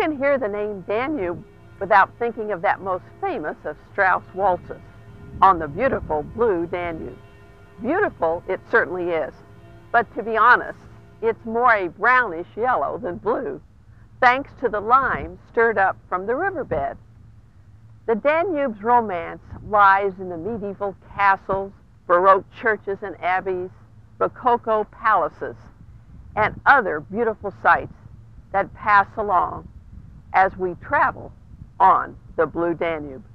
can hear the name Danube without thinking of that most famous of Strauss waltzes, On the Beautiful Blue Danube. Beautiful it certainly is, but to be honest, it's more a brownish yellow than blue, thanks to the lime stirred up from the riverbed. The Danube's romance lies in the medieval castles, Baroque churches and abbeys, Rococo palaces, and other beautiful sights that pass along as we travel on the Blue Danube.